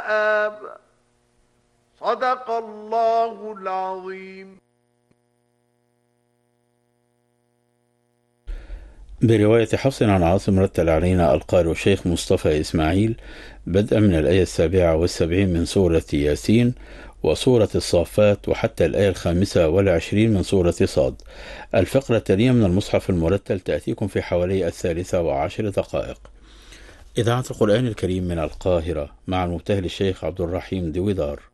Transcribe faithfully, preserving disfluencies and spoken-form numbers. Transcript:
آب. صدق الله العظيم. برواية حفص عن عاصم رتل علينا القارئ الشيخ مصطفى إسماعيل بدءا من الآية السابعة والسبعين من سورة ياسين وسورة الصافات وحتى الآية الخامسة والعشرين من سورة صاد. الفقرة التالية من المصحف المرتل تأتيكم في حوالي الثالثة وعشر دقائق. إذاعة القرآن الكريم من القاهرة مع المبتهل الشيخ عبد الرحيم دويدار.